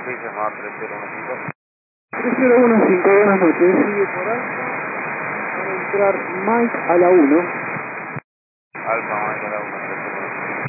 Sí, llamada 3015. 3015, buenas noches, sigue por alta, va a entrar Mike a la 1. Alfa, Mike a la 1.